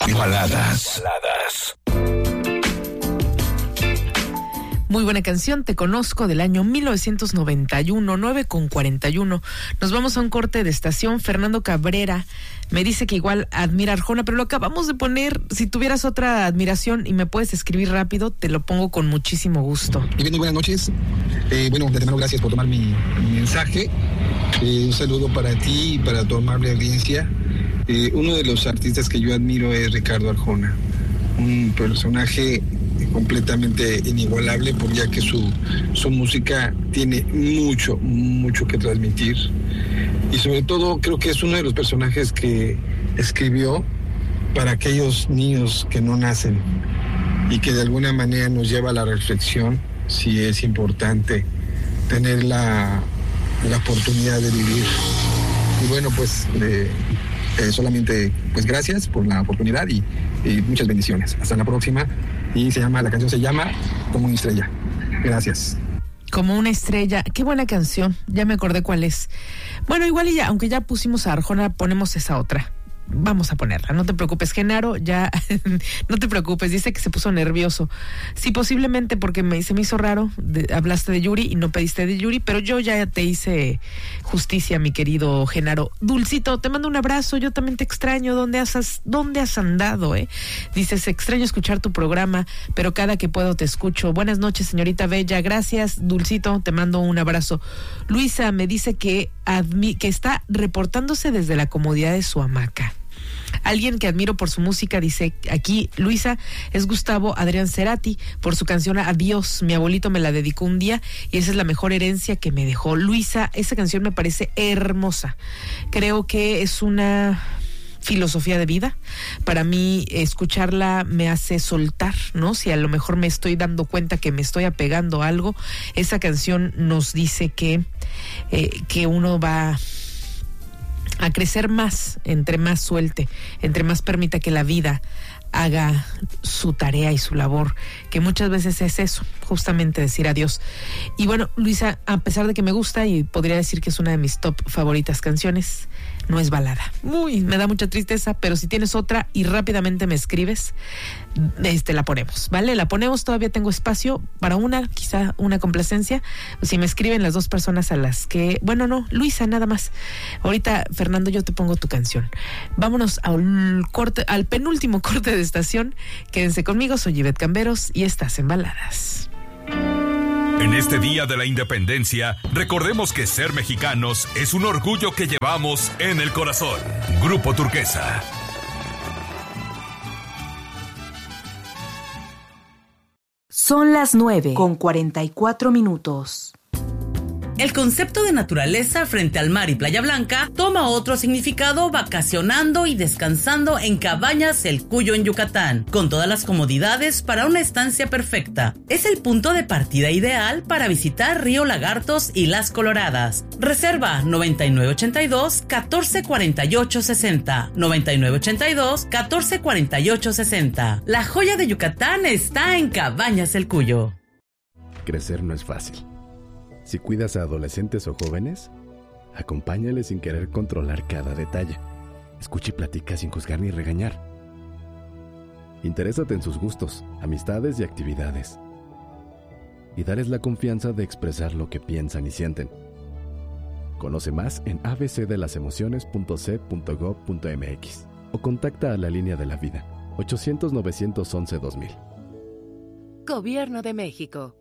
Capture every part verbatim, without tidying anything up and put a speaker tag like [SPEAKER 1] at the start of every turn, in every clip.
[SPEAKER 1] Baladas. Baladas.
[SPEAKER 2] Muy buena canción, Te Conozco, del año mil novecientos noventa y uno, nueve con cuarenta y uno. Nos vamos a un corte de estación. Fernando Cabrera me dice que igual admira a Arjona, pero lo acabamos de poner. Si tuvieras otra admiración y me puedes escribir rápido, te lo pongo con muchísimo gusto.
[SPEAKER 3] Y bien, buenas noches. Eh, bueno, de antemano, gracias por tomar mi, mi mensaje. Eh, un saludo para ti y para tu amable audiencia. Eh, uno de los artistas que yo admiro es Ricardo Arjona, un personaje completamente inigualable, por ya que su, su música tiene mucho, mucho que transmitir. Y sobre todo creo que es uno de los personajes que escribió para aquellos niños que no nacen y que de alguna manera nos lleva a la reflexión si es importante tener la, la oportunidad de vivir. Y bueno, pues eh, eh, solamente pues gracias por la oportunidad y, y muchas bendiciones. Hasta la próxima. Y se llama, la canción se llama Como una estrella. Gracias.
[SPEAKER 2] Como una estrella, qué buena canción, ya me acordé cuál es. Bueno, igual y ya, aunque ya pusimos a Arjona, ponemos esa otra. Vamos a ponerla, no te preocupes, Genaro, ya, no te preocupes, dice que se puso nervioso. Sí, posiblemente porque me, se me hizo raro, de, hablaste de Yuri y no pediste de Yuri, pero yo ya te hice justicia, mi querido Genaro. Dulcito, te mando un abrazo, yo también te extraño, ¿dónde has, dónde has andado, eh? Dices, extraño escuchar tu programa, pero cada que puedo te escucho. Buenas noches, señorita Bella, gracias, Dulcito, te mando un abrazo. Luisa me dice que, admi- que está reportándose desde la comodidad de su hamaca. Alguien que admiro por su música, dice aquí Luisa, es Gustavo Adrián Cerati, por su canción Adiós. Mi abuelito me la dedicó un día y esa es la mejor herencia que me dejó. Luisa, esa canción me parece hermosa. Creo que es una filosofía de vida. Para mí, escucharla me hace soltar, ¿no? Si a lo mejor me estoy dando cuenta que me estoy apegando a algo, esa canción nos dice que, eh, que uno va a crecer más, entre más suelte, entre más permita que la vida haga su tarea y su labor, que muchas veces es eso, justamente decir adiós. Y bueno, Luisa, a pesar de que me gusta y podría decir que es una de mis top favoritas canciones, no es balada. Uy, me da mucha tristeza, pero si tienes otra y rápidamente me escribes, este, la ponemos, ¿vale? La ponemos, todavía tengo espacio para una, quizá una complacencia. Si me escriben las dos personas a las que, bueno, no, Luisa, nada más. Ahorita, Fernando, yo te pongo tu canción. Vámonos al corte, al penúltimo corte de estación. Quédense conmigo, soy Ivette Camberos y estás en Baladas.
[SPEAKER 1] En este Día de la Independencia, recordemos que ser mexicanos es un orgullo que llevamos en el corazón. Grupo Turquesa.
[SPEAKER 4] Son las nueve con cuarenta y cuatro minutos.
[SPEAKER 5] El concepto de naturaleza frente al mar y Playa Blanca toma otro significado vacacionando y descansando en Cabañas El Cuyo en Yucatán, con todas las comodidades para una estancia perfecta. Es el punto de partida ideal para visitar Río Lagartos y Las Coloradas. Reserva noventa y nueve ochenta y dos, catorce cuarenta y ocho sesenta, noventa y nueve ochenta y dos, catorce cuarenta y ocho sesenta. La joya de Yucatán está en Cabañas El Cuyo.
[SPEAKER 6] Crecer no es fácil. Si cuidas a adolescentes o jóvenes, acompáñales sin querer controlar cada detalle. Escucha y platica sin juzgar ni regañar. Interésate en sus gustos, amistades y actividades. Y dales la confianza de expresar lo que piensan y sienten. Conoce más en a b c de las emociones punto c punto gov punto m x o contacta a la línea de la vida ochocientos, novecientos once, dos mil.
[SPEAKER 4] Gobierno de México.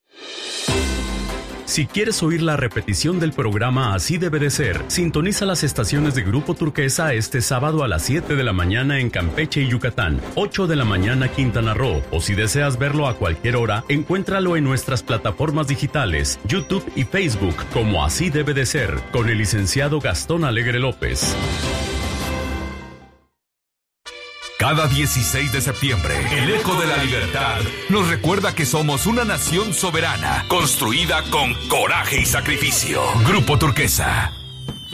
[SPEAKER 7] Si quieres oír la repetición del programa Así Debe de Ser, sintoniza las estaciones de Grupo Turquesa este sábado a las siete de la mañana en Campeche y Yucatán, ocho de la mañana Quintana Roo, o si deseas verlo a cualquier hora, encuéntralo en nuestras plataformas digitales, YouTube y Facebook, como Así Debe de Ser, con el licenciado Gastón Alegre López.
[SPEAKER 1] Cada dieciséis de septiembre, el Eco de la Libertad nos recuerda que somos una nación soberana, construida con coraje y sacrificio. Grupo Turquesa.